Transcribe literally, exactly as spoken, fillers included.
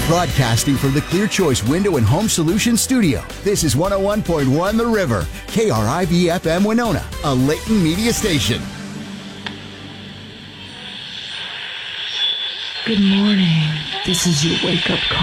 Broadcasting from the Clear Choice Window and Home Solutions Studio, this is one oh one point one The River, K R I V F M Winona, a Layton media station. Good morning. This is your wake-up call.